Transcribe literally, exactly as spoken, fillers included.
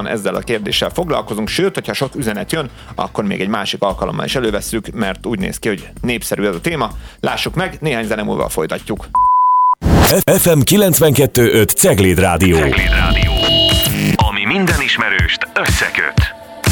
ezzel a kérdéssel foglalkozunk, sőt, hogyha sok üzenet jön, akkor még egy másik alkalommal is elővesszük, mert úgy néz ki, hogy népszerű ez a téma. Lássuk meg, néhány zene múlva folytatjuk. ef em kilencvenkettő öt Cegléd Rádió. Cegléd Rádió. Ami minden ismerőst összeköt.